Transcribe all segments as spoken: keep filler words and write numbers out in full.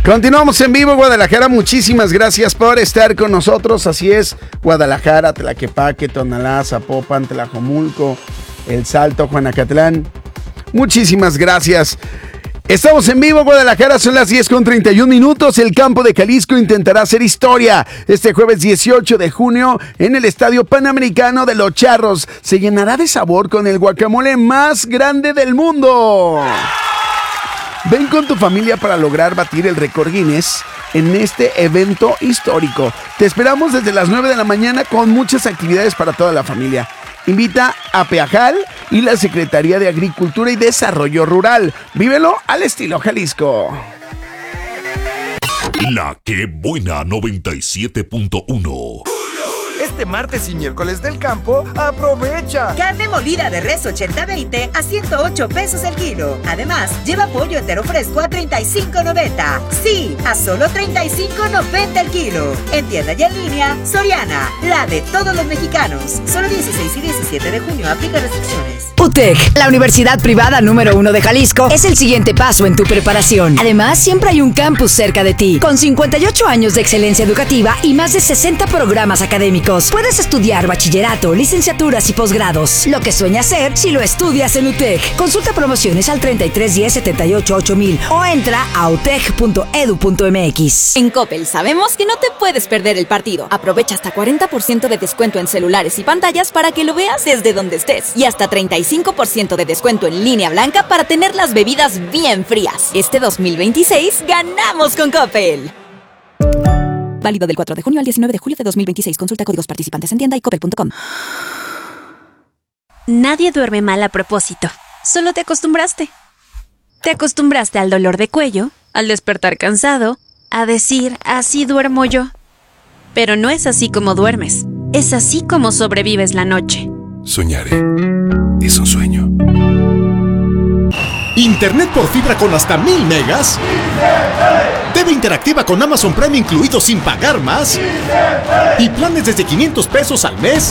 Continuamos en vivo, Guadalajara. Muchísimas gracias por estar con nosotros. Así es, Guadalajara, Tlaquepaque, Tonalá, Zapopan, Tlajomulco, El Salto, Juanacatlán. Muchísimas gracias. Estamos en vivo, Guadalajara, son las diez con treinta y un minutos. El campo de Jalisco intentará hacer historia este jueves dieciocho de junio en el Estadio Panamericano de Los Charros. Se llenará de sabor con el guacamole más grande del mundo. Ven con tu familia para lograr batir el récord Guinness en este evento histórico. Te esperamos desde las nueve de la mañana con muchas actividades para toda la familia. Invita a Peajal y la Secretaría de Agricultura y Desarrollo Rural. Vívelo al estilo Jalisco. La que buena noventa y siete punto uno. Este martes y miércoles del campo, aprovecha. Carne molida de res ochenta veinte a ciento ocho pesos el kilo. Además, lleva pollo entero fresco a treinta y cinco noventa. Sí, a solo treinta y cinco noventa el kilo. En tienda y en línea, Soriana, la de todos los mexicanos. Solo dieciséis y diecisiete de junio, aplica restricciones. U T E C, la universidad privada número uno de Jalisco, es el siguiente paso en tu preparación. Además, siempre hay un campus cerca de ti, con cincuenta y ocho años de excelencia educativa y más de sesenta programas académicos. Puedes estudiar bachillerato, licenciaturas y posgrados. Lo que sueñas ser si lo estudias en U T E C. Consulta promociones al treinta y tres diez setenta y ocho ocho mil o entra a utec punto edu punto mx. En Coppel sabemos que no te puedes perder el partido. Aprovecha hasta cuarenta por ciento de descuento en celulares y pantallas para que lo veas desde donde estés. Y hasta treinta y cinco por ciento de descuento en línea blanca para tener las bebidas bien frías. Este dos mil veintiséis ganamos con Coppel. Válido del cuatro de junio al diecinueve de julio de dos mil veintiséis. Consulta códigos participantes en tienda y coppel punto com. Nadie duerme mal a propósito. Solo te acostumbraste. Te acostumbraste al dolor de cuello, al despertar cansado, a decir, así duermo yo. Pero no es así como duermes. Es así como sobrevives la noche. Soñaré. Es un sueño. ¿Internet por fibra con hasta mil megas? ¿T V interactiva con Amazon Prime incluido sin pagar más? ¿Y planes desde quinientos pesos al mes?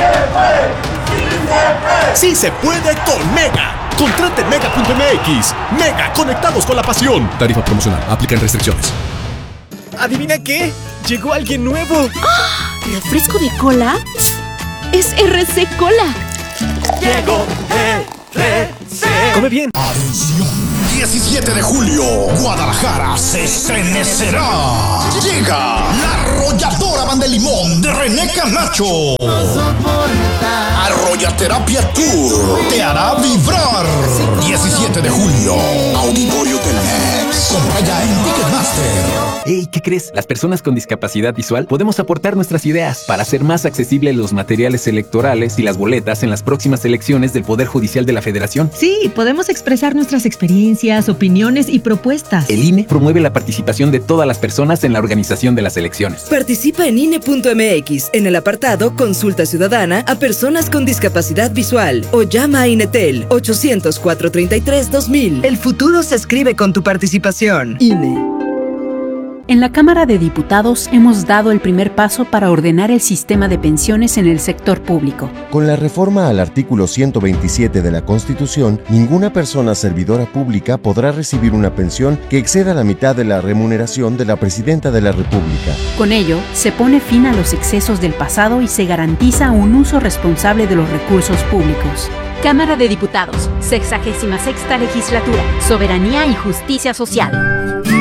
¡Sí se puede con Mega! Contrate en mega punto mx. Mega, conectados con la pasión. Tarifa promocional, aplican restricciones. ¿Adivina qué? Llegó alguien nuevo. ¡Ah! ¿Refresco de cola? Es R C Cola. Llegó R C. Come bien. Atención, diecisiete de julio, Guadalajara se estremecerá. Llega la Arrolladora Banda de Limón de René Camacho. Arrollaterapia Tour te hará vibrar. diecisiete de julio, Auditorio Telmex. Compra ya en Ticketmaster. Hey, ¿qué crees? Las personas con discapacidad visual podemos aportar nuestras ideas para hacer más accesibles los materiales electorales y las boletas en las próximas elecciones del Poder Judicial de la Federación. Sí, podemos expresar nuestras experiencias, opiniones y propuestas. El I N E promueve la participación de todas las personas en la organización de las elecciones. Participa en I N E punto m x en el apartado Consulta Ciudadana a personas con discapacidad visual o llama a INETEL ochocientos cuatro treinta y tres dos mil. El futuro se escribe con tu participación. I N E. En la Cámara de Diputados hemos dado el primer paso para ordenar el sistema de pensiones en el sector público. Con la reforma al artículo ciento veintisiete de la Constitución, ninguna persona servidora pública podrá recibir una pensión que exceda la mitad de la remuneración de la Presidenta de la República. Con ello, se pone fin a los excesos del pasado y se garantiza un uso responsable de los recursos públicos. Cámara de Diputados, sexagésima sexta legislatura, Soberanía y Justicia Social.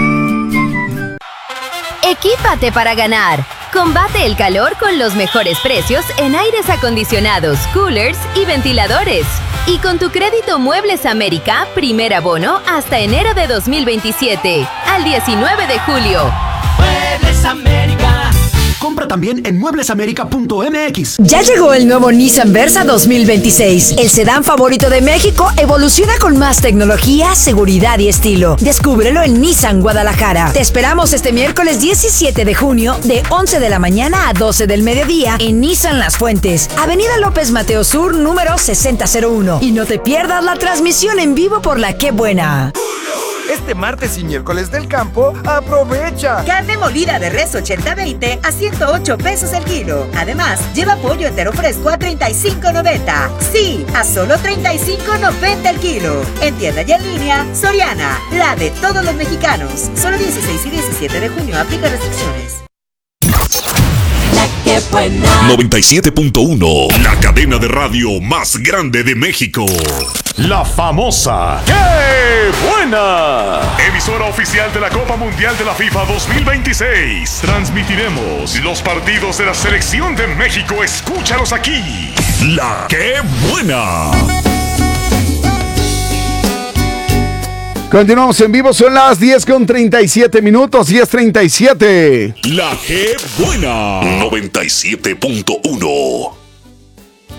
Equípate para ganar. Combate el calor con los mejores precios en aires acondicionados, coolers y ventiladores. Y con tu crédito Muebles América, primer abono hasta enero de dos mil veintisiete, al diecinueve de julio. Muebles América. Compra también en muebles américa punto m x. Ya llegó el nuevo Nissan Versa dos mil veintiséis. El sedán favorito de México evoluciona con más tecnología, seguridad y estilo. Descúbrelo en Nissan Guadalajara. Te esperamos este miércoles diecisiete de junio de once de la mañana a doce del mediodía en Nissan Las Fuentes, Avenida López Mateo Sur, número sesenta cero uno. Y no te pierdas la transmisión en vivo por La Qué Buena. Este martes y miércoles del campo, aprovecha. Carne molida de res ochenta veinte a ciento ocho pesos el kilo. Además, lleva pollo entero fresco a treinta y cinco noventa. Sí, a solo treinta y cinco noventa el kilo. En tienda y en línea, Soriana, la de todos los mexicanos. Solo dieciséis y diecisiete de junio, aplica restricciones. La que buena. noventa y siete punto uno, la cadena de radio más grande de México. La famosa ¡Qué buena! Emisora oficial de la Copa Mundial de la FIFA dos mil veintiséis. Transmitiremos los partidos de la Selección de México. Escúchalos aquí. La ¡Qué buena! Continuamos en vivo, son las diez con treinta y siete minutos, diez treinta y siete. La ¡Qué buena! noventa y siete punto uno.